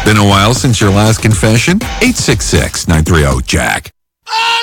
Been a while since your last confession? 866-930-JACK.